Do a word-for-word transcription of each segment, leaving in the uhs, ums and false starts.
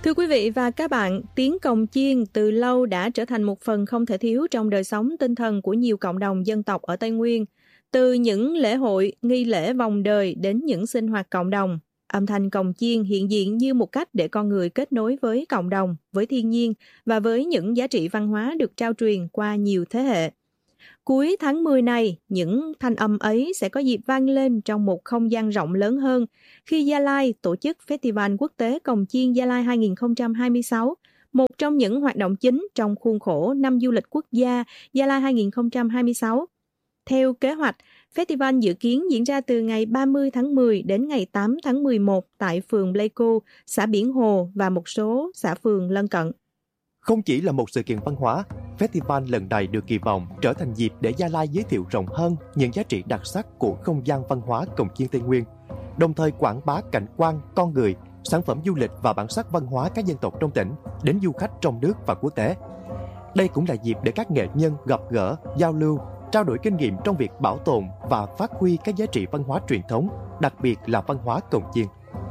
Thưa quý vị và các bạn, tiếng cồng chiêng từ lâu đã trở thành một phần không thể thiếu trong đời sống tinh thần của nhiều cộng đồng dân tộc ở Tây Nguyên. Từ những lễ hội, nghi lễ vòng đời đến những sinh hoạt cộng đồng, âm thanh cồng chiêng hiện diện như một cách để con người kết nối với cộng đồng, với thiên nhiên và với những giá trị văn hóa được trao truyền qua nhiều thế hệ. Cuối tháng mười này, những thanh âm ấy sẽ có dịp vang lên trong một không gian rộng lớn hơn khi Gia Lai tổ chức Festival Quốc tế Cồng Chiêng Gia Lai hai không hai sáu, một trong những hoạt động chính trong khuôn khổ năm du lịch quốc gia Gia Lai hai không hai sáu. Theo kế hoạch, Festival dự kiến diễn ra từ ngày ba mươi tháng mười đến ngày tám tháng mười một tại phường Pleiku, xã Biển Hồ và một số xã phường lân cận. Không chỉ là một sự kiện văn hóa, festival lần này được kỳ vọng trở thành dịp để Gia Lai giới thiệu rộng hơn những giá trị đặc sắc của không gian văn hóa Cồng Chiêng Tây Nguyên, đồng thời quảng bá cảnh quan, con người, sản phẩm du lịch và bản sắc văn hóa các dân tộc trong tỉnh đến du khách trong nước và quốc tế. Đây cũng là dịp để các nghệ nhân gặp gỡ, giao lưu, trao đổi kinh nghiệm trong việc bảo tồn và phát huy các giá trị văn hóa truyền thống, đặc biệt là văn hóa Cồng Chiêng.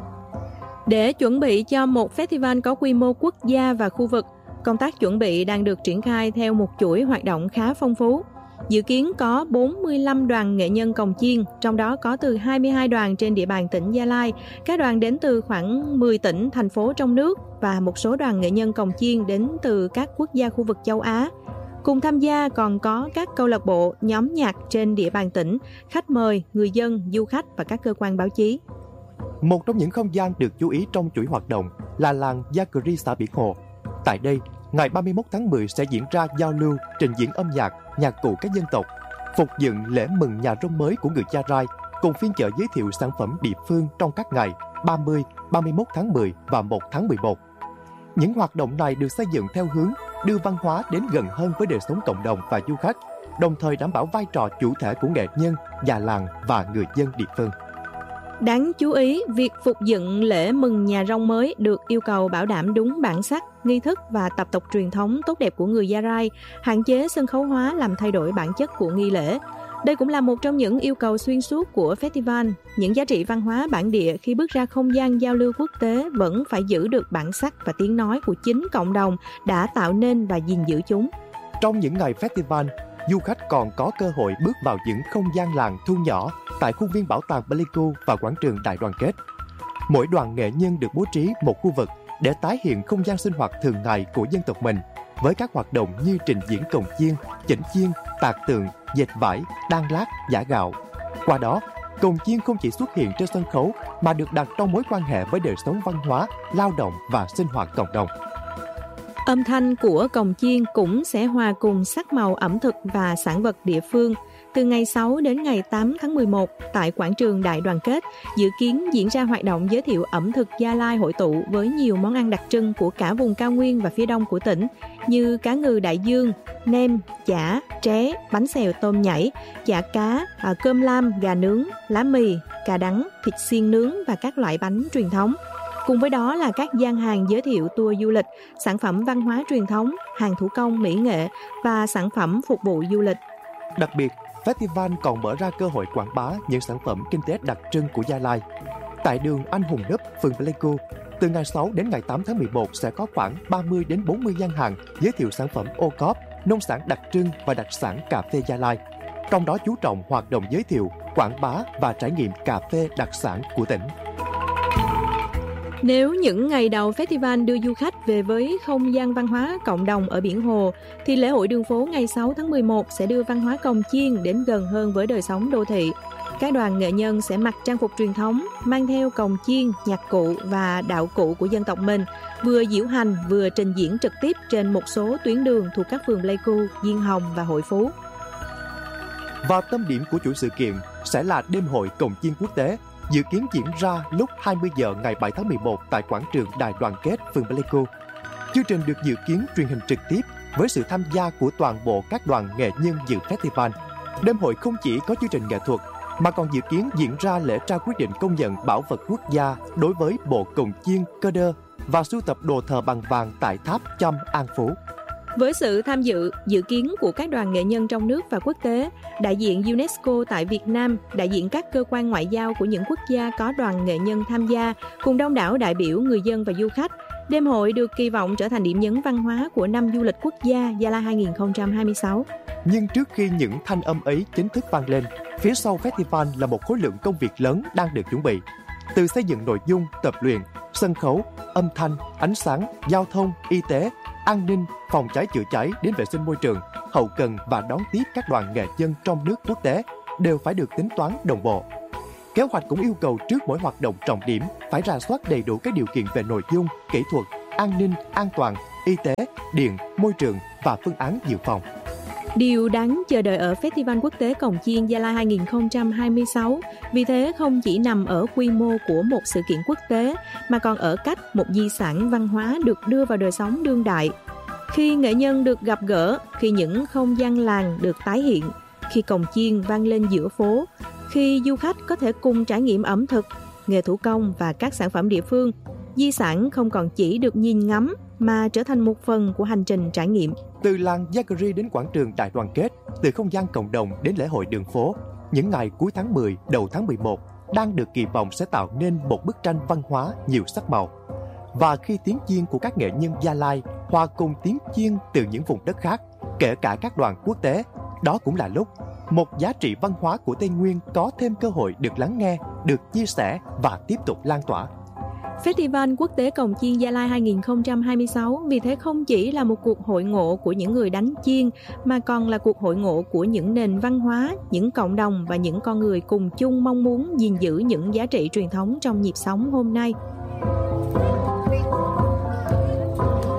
Để chuẩn bị cho một festival có quy mô quốc gia và khu vực, công tác chuẩn bị đang được triển khai theo một chuỗi hoạt động khá phong phú. Dự kiến có bốn mươi lăm đoàn nghệ nhân cồng chiêng, trong đó có từ hai mươi hai đoàn trên địa bàn tỉnh Gia Lai, các đoàn đến từ khoảng mười tỉnh, thành phố trong nước và một số đoàn nghệ nhân cồng chiêng đến từ các quốc gia khu vực châu Á. Cùng tham gia còn có các câu lạc bộ, nhóm nhạc trên địa bàn tỉnh, khách mời, người dân, du khách và các cơ quan báo chí. Một trong những không gian được chú ý trong chuỗi hoạt động là làng Gia Cri xã Biển Hồ. Tại đây, ngày ba mươi mốt tháng mười sẽ diễn ra giao lưu, trình diễn âm nhạc, nhạc cụ các dân tộc, phục dựng lễ mừng nhà rông mới của người Gia Rai, cùng phiên chợ giới thiệu sản phẩm địa phương trong các ngày ba mươi, ba mươi mốt tháng mười và một tháng mười một. Những hoạt động này được xây dựng theo hướng đưa văn hóa đến gần hơn với đời sống cộng đồng và du khách, đồng thời đảm bảo vai trò chủ thể của nghệ nhân, già làng và người dân địa phương. Đáng chú ý, việc phục dựng lễ mừng nhà rông mới được yêu cầu bảo đảm đúng bản sắc, nghi thức và tập tục truyền thống tốt đẹp của người Gia Rai, hạn chế sân khấu hóa làm thay đổi bản chất của nghi lễ. Đây cũng là một trong những yêu cầu xuyên suốt của festival. Những giá trị văn hóa bản địa khi bước ra không gian giao lưu quốc tế vẫn phải giữ được bản sắc và tiếng nói của chính cộng đồng đã tạo nên và gìn giữ chúng. Trong những ngày festival, du khách còn có cơ hội bước vào những không gian làng thu nhỏ tại khuôn viên bảo tàng Pleiku và quảng trường Đại đoàn kết. Mỗi đoàn nghệ nhân được bố trí một khu vực để tái hiện không gian sinh hoạt thường ngày của dân tộc mình, với các hoạt động như trình diễn cồng chiêng, chỉnh chiêng, tạc tượng, dệt vải, đan lát, giã gạo. Qua đó, cồng chiêng không chỉ xuất hiện trên sân khấu mà được đặt trong mối quan hệ với đời sống văn hóa, lao động và sinh hoạt cộng đồng. Âm thanh của cồng chiêng cũng sẽ hòa cùng sắc màu ẩm thực và sản vật địa phương. Từ ngày sáu đến ngày tám tháng mười một, tại quảng trường Đại đoàn kết, dự kiến diễn ra hoạt động giới thiệu ẩm thực Gia Lai hội tụ với nhiều món ăn đặc trưng của cả vùng cao nguyên và phía đông của tỉnh, như cá ngừ đại dương, nem, chả, tré, bánh xèo tôm nhảy, chả cá, cơm lam, gà nướng, lá mì, cà đắng, thịt xiên nướng và các loại bánh truyền thống. Cùng với đó là các gian hàng giới thiệu tour du lịch, sản phẩm văn hóa truyền thống, hàng thủ công mỹ nghệ và sản phẩm phục vụ du lịch. Đặc biệt, festival còn mở ra cơ hội quảng bá những sản phẩm kinh tế đặc trưng của Gia Lai. Tại đường Anh Hùng Nấp, phường Pleiku, từ ngày sáu đến ngày tám tháng mười một sẽ có khoảng ba mươi đến bốn mươi gian hàng giới thiệu sản phẩm ô cóp, nông sản đặc trưng và đặc sản cà phê Gia Lai. Trong đó chú trọng hoạt động giới thiệu, quảng bá và trải nghiệm cà phê đặc sản của tỉnh. Nếu những ngày đầu festival đưa du khách về với không gian văn hóa cộng đồng ở Biển Hồ, thì lễ hội đường phố ngày sáu tháng mười một sẽ đưa văn hóa cồng chiêng đến gần hơn với đời sống đô thị. Các đoàn nghệ nhân sẽ mặc trang phục truyền thống, mang theo cồng chiêng, nhạc cụ và đạo cụ của dân tộc mình, vừa diễu hành vừa trình diễn trực tiếp trên một số tuyến đường thuộc các phường Pleiku, Diên Hồng và Hội Phú. Và tâm điểm của chuỗi sự kiện sẽ là đêm hội cồng chiêng quốc tế, dự kiến diễn ra lúc hai mươi giờ ngày bảy tháng mười một tại quảng trường Đại đoàn kết, phường Pleiku. Chương trình được dự kiến truyền hình trực tiếp với sự tham gia của toàn bộ các đoàn nghệ nhân dự festival. Đêm hội không chỉ có chương trình nghệ thuật mà còn dự kiến diễn ra lễ trao quyết định công nhận bảo vật quốc gia đối với bộ cồng chiêng Cơ Đơ và sưu tập đồ thờ bằng vàng tại tháp Chăm An Phú. Với sự tham dự, dự kiến của các đoàn nghệ nhân trong nước và quốc tế, đại diện UNESCO tại Việt Nam, đại diện các cơ quan ngoại giao của những quốc gia có đoàn nghệ nhân tham gia, cùng đông đảo đại biểu, người dân và du khách, Đêm hội được kỳ vọng trở thành điểm nhấn văn hóa của năm du lịch quốc gia Gia Lai hai không hai sáu. Nhưng trước khi những thanh âm ấy chính thức vang lên, phía sau festival là một khối lượng công việc lớn đang được chuẩn bị. Từ xây dựng nội dung, tập luyện, sân khấu, âm thanh, ánh sáng, giao thông, y tế, an ninh, phòng cháy chữa cháy đến vệ sinh môi trường, hậu cần và đón tiếp các đoàn nghệ nhân trong nước quốc tế đều phải được tính toán đồng bộ. Kế hoạch cũng yêu cầu trước mỗi hoạt động trọng điểm phải rà soát đầy đủ các điều kiện về nội dung, kỹ thuật, an ninh, an toàn, y tế, điện, môi trường và phương án dự phòng. Điều đáng chờ đợi ở Festival Quốc tế Cồng Chiêng Gia Lai hai không hai sáu vì thế không chỉ nằm ở quy mô của một sự kiện quốc tế mà còn ở cách một di sản văn hóa được đưa vào đời sống đương đại. Khi nghệ nhân được gặp gỡ, khi những không gian làng được tái hiện, khi cồng chiêng vang lên giữa phố, khi du khách có thể cùng trải nghiệm ẩm thực, nghề thủ công và các sản phẩm địa phương, di sản không còn chỉ được nhìn ngắm mà trở thành một phần của hành trình trải nghiệm. Từ làng Yagri đến quảng trường Đại đoàn kết, từ không gian cộng đồng đến lễ hội đường phố, những ngày cuối tháng mười, đầu tháng mười một đang được kỳ vọng sẽ tạo nên một bức tranh văn hóa nhiều sắc màu. Và khi tiếng chiêng của các nghệ nhân Gia Lai hòa cùng tiếng chiêng từ những vùng đất khác, kể cả các đoàn quốc tế, đó cũng là lúc một giá trị văn hóa của Tây Nguyên có thêm cơ hội được lắng nghe, được chia sẻ và tiếp tục lan tỏa. Festival Quốc tế Cồng Chiêng Gia Lai hai không hai sáu vì thế không chỉ là một cuộc hội ngộ của những người đánh chiêng mà còn là cuộc hội ngộ của những nền văn hóa, những cộng đồng và những con người cùng chung mong muốn gìn giữ những giá trị truyền thống trong nhịp sống hôm nay.